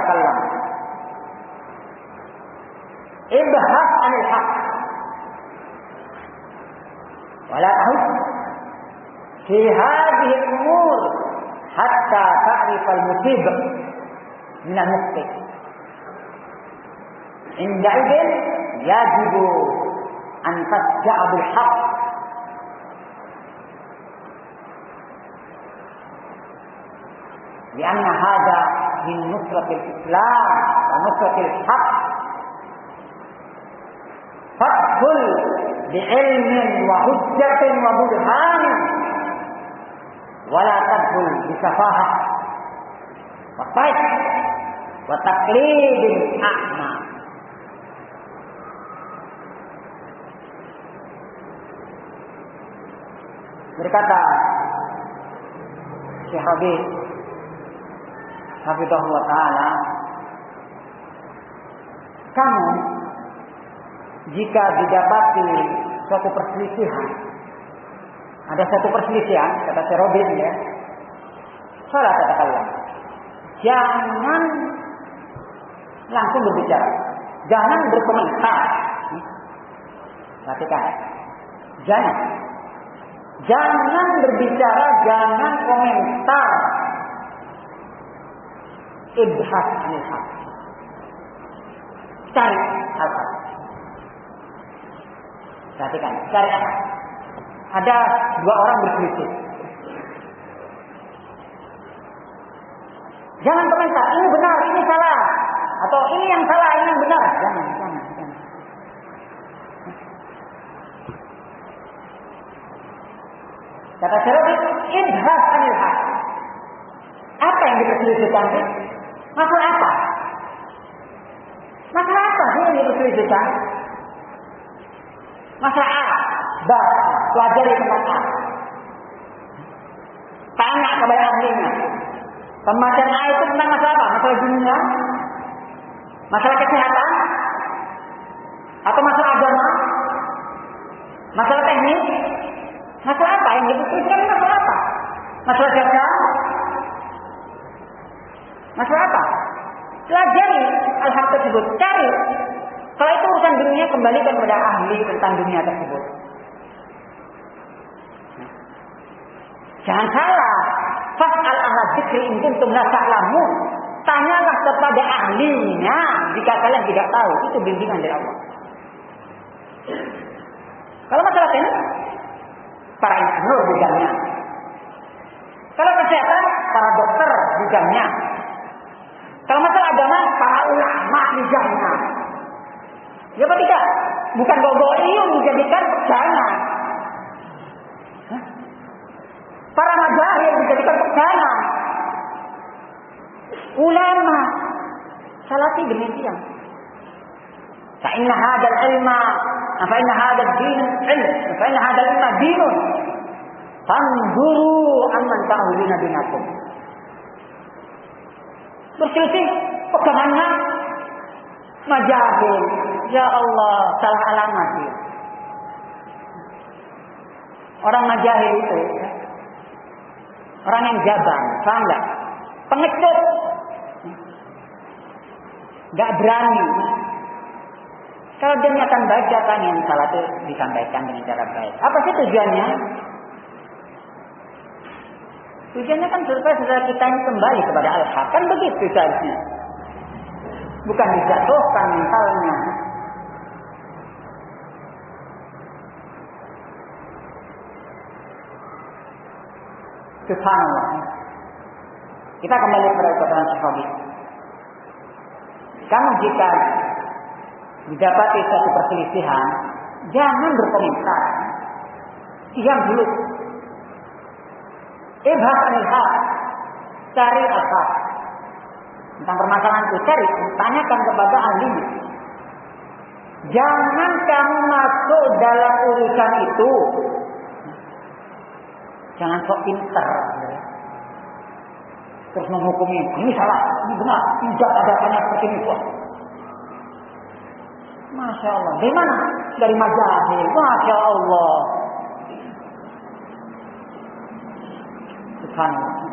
tatakallam. Ibhas 'anil haqq. Wala tahus fi hadhihi al-umur hatta ta'rif al-musib min al-mukhti. Inda'idin yajibu an tasja'a bil haqq. لأن هذا من نصرة الإسلام ونصرة الحق. فادخل بعلم وحجة وبرهان ولا تدخل بسفاهة وطيب وتقليد أعمى. Berkata Syekh Habib Hafizahullah Ta'ala, kamu jika didapati suatu perselisihan, ada satu perselisihan, kata Syekh Habib ya, salah katakanlah, jangan langsung berbicara, jangan berkomentar. Perhatikan, jangan berbicara, jangan komentar. Ibhas 'anil haqq. Cari hal-hal. Perhatikan, cari hal. Ada dua orang berselisih. Jangan komentar, ini benar, ini salah, atau ini yang salah, ini yang benar. Jangan. Kata Syarabi, ibhas 'anil haqq. Apa yang diperselisihkan? Masalah apa? Masalah apa sih yang diperselisihkan? Masalah A, pelajari tentang A. Tanya kepada ahlinya. Pembacaan A itu tentang masalah apa? Masalah dunia? Masalah kesehatan? Atau masalah agama? Masalah teknis? Masalah apa yang diperselisihkan? Masalah apa? Masalah dagang? Masalah apa? Pelajari hal-hal tersebut. Cari. Kalau itu urusan dunia, kembalikan kepada ahli tentang dunia tersebut. Jangan salah. Fas'al ahla dzikri in kuntum la ta'lamun. Tanyalah kepada ahlinya jika kalian tidak tahu. Itu bimbingan dari Allah. Kalau masalah teknis, para insinyur bidangnya. Kalau kesehatan, para dokter bidangnya. Kalau masalah agama, para ulama bidangnya. Ya apa tidak? Bukan gogoiyun dijadikan pegangan. Para mazahib dijadikan pegangan. Ulama salafi demikian. Fa inna hadzal ilma, fa inna hadzal din ilm, fa inna hadzal ilma dinun. Fanzuru amman ta'uduna dinakum. Berselisih pegangannya mazahib. Ya Allah, salah alamat ya. Orang mazahib itu orang yang jabang, paham enggak? Pengecut. Enggak berani. Kalau dia akan baca kan yang salah itu disampaikan dengan cara baik. Apa sih tujuannya? Tujuannya kan supaya saudara kita ini kembali kepada al-haq. Kan begitu seharusnya. Bukan dijatuhkan mentalnya. Subhanallah. Kita kembali kepada perkataan Syekh. Kamu jika didapati suatu perselisihan, jangan berkomentar. Diam dulu. Ibhas 'anil haqq. Cari apa? Tentang permasalahan itu cari, tanyakan kepada ahlinya. Jangan kamu masuk dalam urusan itu. Jangan sok pinter. Terus menghukumi, ini salah, ini benar, tidak ada tanya seperti ini. Masya Allah. Dari mana? Dari mazahib. Masya Allah. Subhanallah.